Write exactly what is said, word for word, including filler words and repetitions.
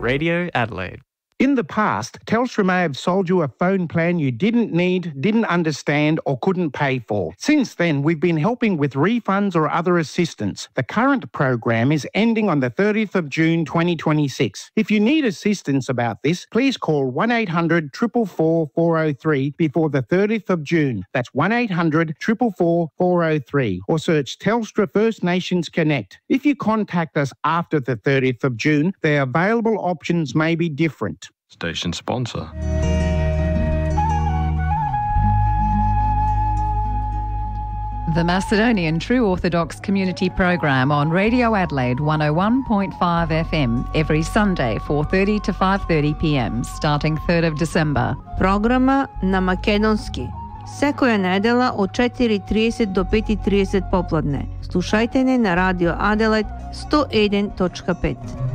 Radio Adelaide. In the past, Telstra may have sold you a phone plan you didn't need, didn't understand or couldn't pay for. Since then, we've been helping with refunds or other assistance. The current program is ending on the thirtieth of June twenty twenty-six. If you need assistance about this, please call one eight hundred, four four four, four oh three before the thirtieth of June. That's one eight hundred, four four four, four oh three, or search Telstra First Nations Connect. If you contact us after the thirtieth of June, the available options may be different. Station sponsor. The Macedonian True Orthodox Community Program on Radio Adelaide one oh one point five F M every Sunday four thirty to five thirty p m starting third of December. Програма на македонски. Секоја недела од четири и тридесет до пет и тридесет попладне. Слушајте не на Радио Аделаид сто еден точка пет.